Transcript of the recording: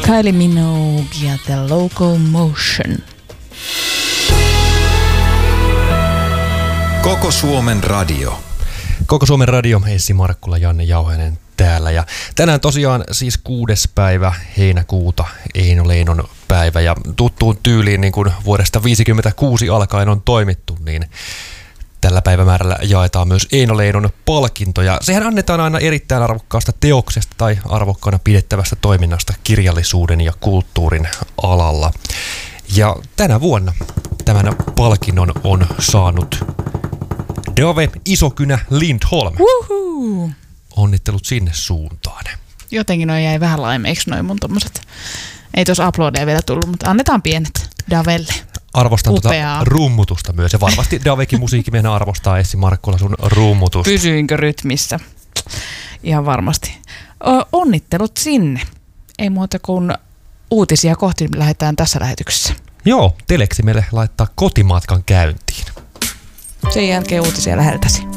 Kylie Minogue ja The Locomotion. Koko Suomen radio. Koko Suomen radio, Essi Markkula, Janne Jauhanen täällä. Ja tänään tosiaan siis 6. päivä heinäkuuta, Eino Leinon päivä. Ja tuttuun tyyliin, niin kuin vuodesta 1956 alkaen on toimittu, niin tällä päivämäärällä jaetaan myös Eino Leinon palkintoja. Sehän annetaan aina erittäin arvokkaasta teoksesta tai arvokkaana pidettävästä toiminnasta kirjallisuuden ja kulttuurin alalla. Ja tänä vuonna tämän palkinnon on saanut Dave Isokynä Lindholm. Woohoo! Onnittelut sinne suuntaan. Jotenkin noi jäi vähän laimeiksi noin mun tommoset. Ei tuossa uploadeja vielä tullut, mutta annetaan pienet Davelle. Arvostan tuota rummutusta myös. Ja varmasti Davekin musiikkimiehenä arvostaa, Essi Markkula, sun rummutusta. Pysyinkö rytmissä? Ihan varmasti. Onnittelut sinne. Ei muuta kuin uutisia kohti lähdetään tässä lähetyksessä. Joo, teleksi meille laittaa kotimatkan käyntiin. Sen jälkeen uutisia läheltäsi.